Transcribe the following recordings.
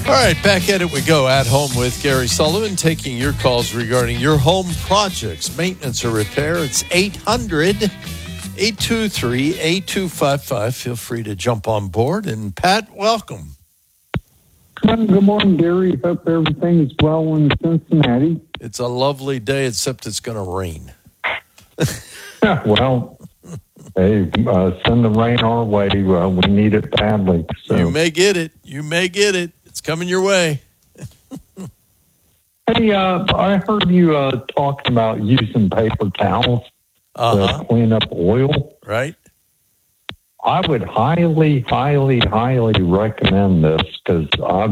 All right, back at it we go. At Home with Gary Sullivan, taking your calls regarding your home projects, maintenance or repair. It's 800-823-8255. Feel free to jump on board. And Pat, welcome. Good morning, Gary. Hope everything is well in Cincinnati. It's a lovely day, except it's going to rain. Well, hey, send the rain our way. We need it badly. So. You may get it. It's coming your way. Hey, I heard you talking about using paper towels to clean up oil. Right. I would highly, highly, highly recommend this because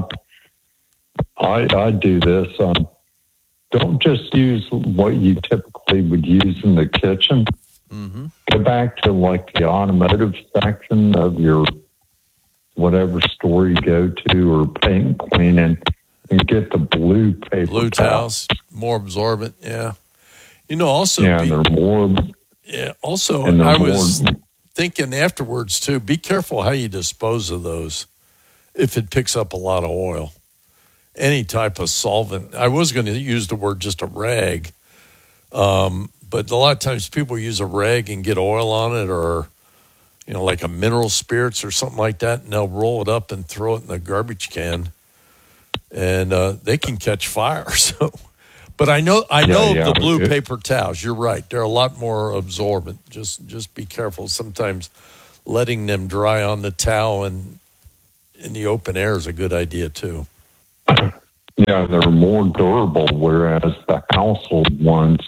I do this. Don't just use what you typically would use in the kitchen. Mm-hmm. Go back to like the automotive section of your whatever store you go to or paint cleaning and get the blue paper blue towels. More absorbent, yeah. Also... Yeah, they're more... Yeah, also, I was thinking afterwards, too, be careful how you dispose of those if it picks up a lot of oil. Any type of solvent. I was going to use the word just a rag, but a lot of times people use a rag and get oil on it or... like a mineral spirits or something like that, and they'll roll it up and throw it in the garbage can, and they can catch fire. So, but I know the blue paper towels. You're right; they're a lot more absorbent. Just be careful. Sometimes letting them dry on the towel and in the open air is a good idea too. Yeah, they're more durable, whereas the household ones,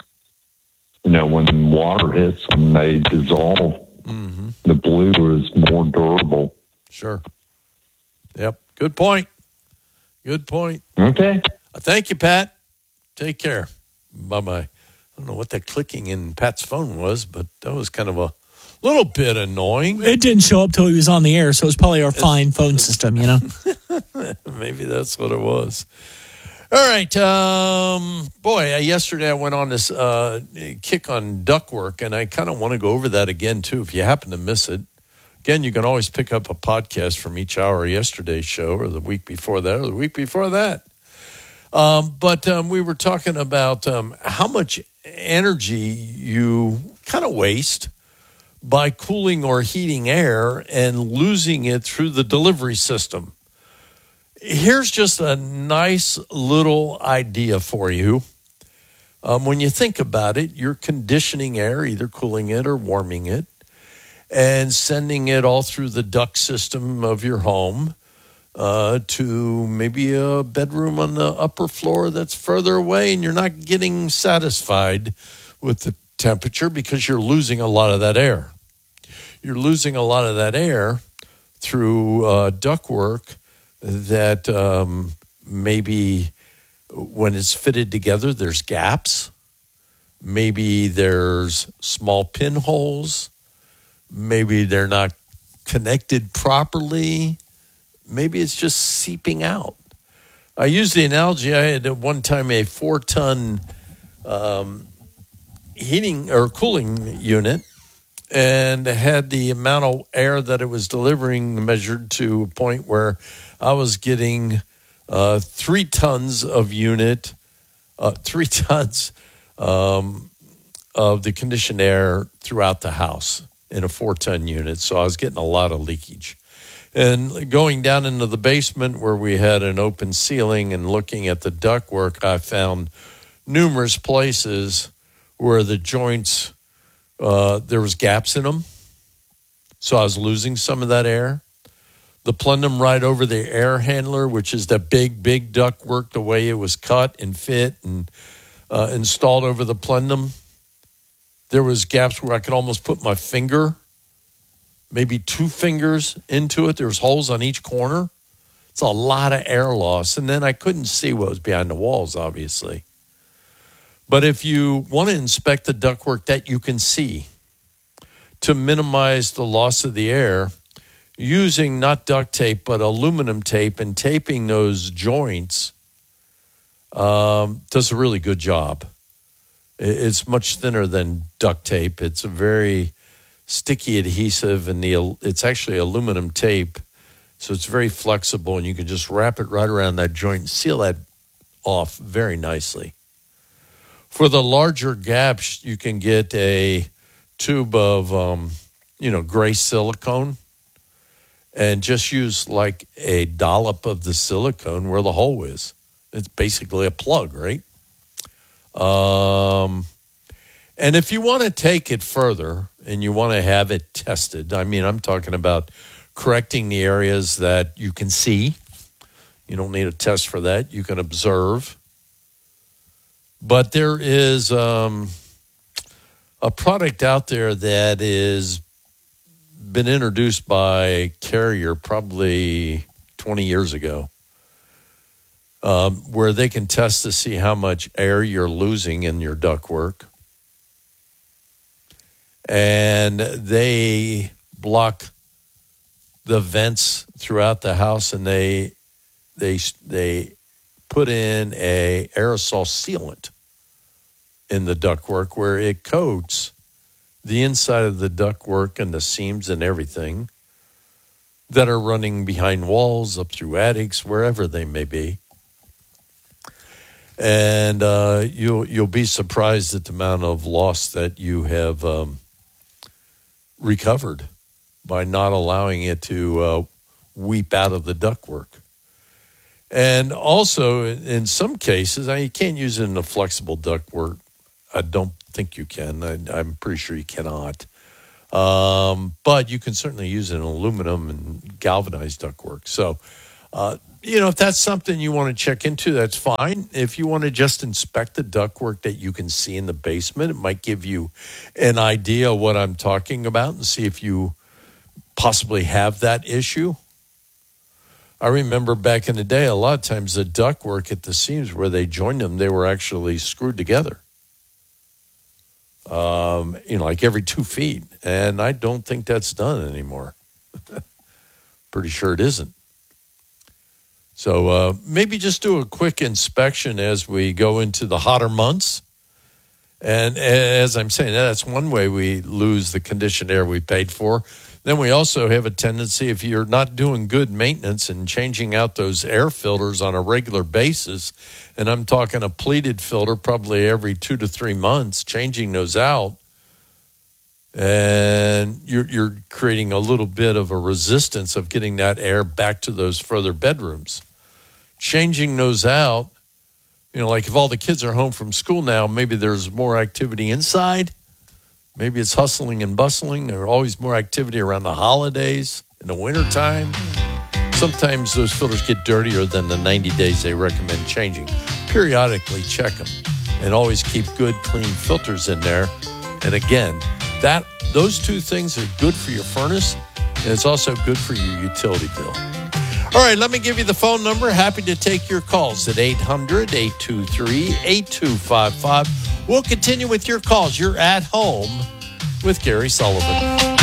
when water hits them, they dissolve. Mm-hmm. The blue is more durable. Sure. Yep. Good point. Okay. Thank you, Pat. Take care. Bye-bye. I don't know what that clicking in Pat's phone was, but that was kind of a little bit annoying. It didn't show up till he was on the air, so it's probably our fine phone system, Maybe that's what it was. All right. Yesterday I went on this kick on ductwork, and I kind of want to go over that again, too, if you happen to miss it. Again, you can always pick up a podcast from each hour of yesterday's show or the week before that or the week before that. But we were talking about how much energy you kind of waste by cooling or heating air and losing it through the delivery system. Here's just a nice little idea for you. When you think about it, you're conditioning air, either cooling it or warming it, and sending it all through the duct system of your home to maybe a bedroom on the upper floor that's further away, and you're not getting satisfied with the temperature because you're losing a lot of that air. You're losing a lot of that air through ductwork that maybe when it's fitted together, there's gaps. Maybe there's small pinholes. Maybe they're not connected properly. Maybe it's just seeping out. I use the analogy, I had at one time a 4-ton heating or cooling unit, and had the amount of air that it was delivering measured to a point where I was getting 3 tons of unit, 3 tons of the conditioned air throughout the house in a 4-ton unit. So I was getting a lot of leakage. And going down into the basement where we had an open ceiling and looking at the ductwork, I found numerous places where the joints, there was gaps in them. So I was losing some of that air. The plenum right over the air handler, which is the big ductwork, the way it was cut and fit and installed over the plenum, there was gaps where I could almost put my finger, maybe 2 fingers into it. There was holes on each corner. It's a lot of air loss. And then I couldn't see what was behind the walls, obviously. But if you want to inspect the ductwork that you can see to minimize the loss of the air, using not duct tape but aluminum tape and taping those joints does a really good job. It's much thinner than duct tape. It's a very sticky adhesive, and it's actually aluminum tape So it's very flexible, and you can just wrap it right around that joint and seal that off very nicely. For the larger gaps, you can get a tube of, gray silicone and just use like a dollop of the silicone where the hole is. It's basically a plug, right? And if you want to take it further and you want to have it tested, I'm talking about correcting the areas that you can see. You don't need a test for that. You can observe. But there is a product out there that is been introduced by Carrier probably 20 years ago, where they can test to see how much air you're losing in your ductwork. And they block the vents throughout the house, and they put in a aerosol sealant in the ductwork where it coats the inside of the ductwork and the seams and everything that are running behind walls, up through attics, wherever they may be. And you'll be surprised at the amount of loss that you have recovered by not allowing it to weep out of the ductwork. And also, in some cases, you can't use it in a flexible ductwork. I don't think you can. I'm pretty sure you cannot. But you can certainly use it in aluminum and galvanized ductwork. So, if that's something you want to check into, that's fine. If you want to just inspect the ductwork that you can see in the basement, it might give you an idea of what I'm talking about and see if you possibly have that issue. I remember back in the day, a lot of times the ductwork at the seams where they joined them, they were actually screwed together, like every 2 feet. And I don't think that's done anymore. Pretty sure it isn't. So maybe just do a quick inspection as we go into the hotter months. And as I'm saying, that's one way we lose the conditioned air we paid for. Then we also have a tendency, if you're not doing good maintenance and changing out those air filters on a regular basis, and I'm talking a pleated filter probably every 2 to 3 months, changing those out, and you're creating a little bit of a resistance of getting that air back to those further bedrooms. Changing those out, like if all the kids are home from school now, maybe there's more activity inside. Maybe it's hustling and bustling. There's always more activity around the holidays, in the wintertime. Sometimes those filters get dirtier than the 90 days they recommend changing. Periodically check them and always keep good, clean filters in there. And again, those two things are good for your furnace, and it's also good for your utility bill. All right, let me give you the phone number. Happy to take your calls at 800-823-8255. We'll continue with your calls. You're at home with Gary Sullivan.